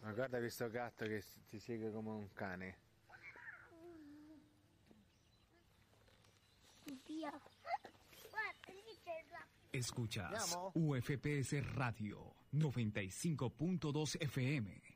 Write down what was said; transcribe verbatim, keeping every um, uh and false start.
Ma guarda questo gatto che ti segue come un cane. Via. Guarda, lì c'è il gatto. Escuchas Andiamo? U F P S Radio noventa y cinco punto dos F M.